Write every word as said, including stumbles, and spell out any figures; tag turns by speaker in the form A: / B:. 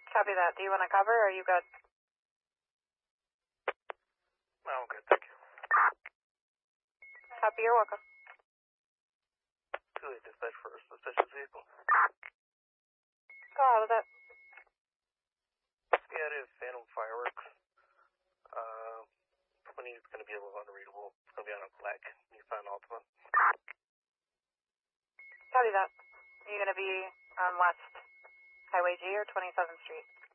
A: Copy that. Do you want to cover or are you good?
B: No, I'm good, thank you.
A: Copy, you're welcome.
B: two eight dispatch for a suspicious vehicle.
A: Go ahead with it.
B: Yeah, it is Phantom Fireworks. Uh, twenty is going to be a little unreadable. It's going to be on a black Nissan Altima.
A: Copy that. Are you going to be on West Highway G or twenty-seventh Street?